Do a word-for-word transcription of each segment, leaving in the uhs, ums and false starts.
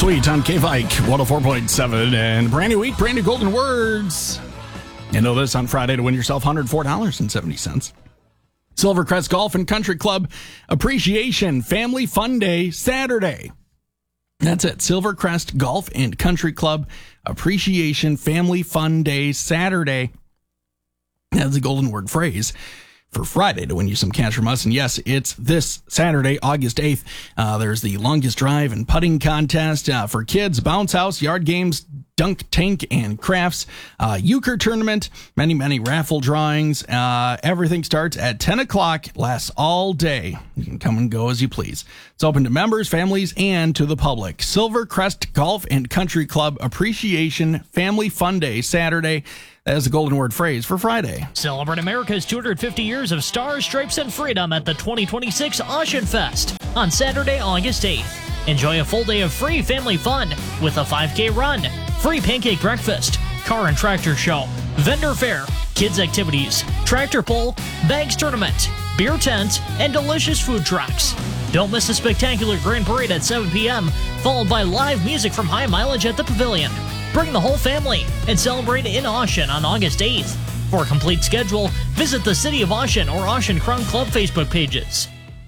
Sweet on K-Vike one oh four point seven and brand new week, brand new golden words. You know this on Friday to win yourself one hundred four dollars and seventy cents. Silvercrest Golf and Country Club Appreciation Family Fun Day Saturday. That's it. Silvercrest Golf and Country Club Appreciation Family Fun Day Saturday. That's a golden word phrase for Friday to win you some cash from us. And yes, it's this Saturday, August eighth. Uh, there's the longest drive and putting contest uh, for kids, bounce house, yard games, dunk tank and crafts, uh, euchre tournament, many, many raffle drawings. Uh, everything starts at ten o'clock, lasts all day. You can come and go as you please. It's open to members, families, and to the public. Silvercrest Golf and Country Club Appreciation Family Fun Day Saturday. That is the golden word phrase for Friday. Celebrate America's two hundred fifty years of stars, stripes, and freedom at the twenty twenty-six Ocean Fest on Saturday, August eighth. Enjoy a full day of free family fun with a five K run, free pancake breakfast, car and tractor show, vendor fair, kids activities, tractor pull, bags tournament, beer tent, and delicious food trucks. Don't miss the spectacular Grand Parade at seven p.m., followed by live music from High Mileage at the Pavilion. Bring the whole family and celebrate in Ocean on August eighth. For a complete schedule, visit the City of Ocean or Ocean Crown Club Facebook pages.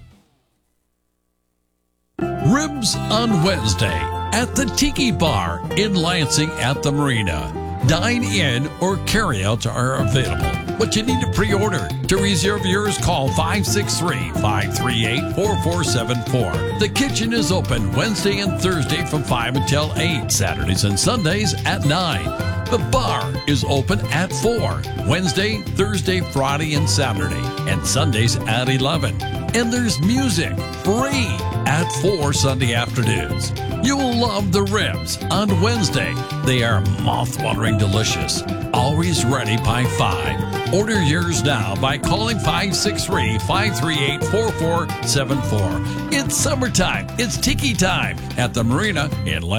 Ribs on Wednesday at the Tiki Bar in Lansing at the Marina. Dine in or carry-outs are available, but you need to pre-order. To reserve yours, call five six three, five three eight, four four seven four. The kitchen is open Wednesday and Thursday from five until eight, Saturdays and Sundays at nine. The bar is open at four, Wednesday, Thursday, Friday, and Saturday, and Sundays at eleven. And there's music, free, at four Sunday afternoons. You'll love the ribs on Wednesday. They are mouth-watering delicious, always ready by five. Order yours now by calling five six three, five three eight, four four seven four. It's summertime. It's Tiki time at the Marina in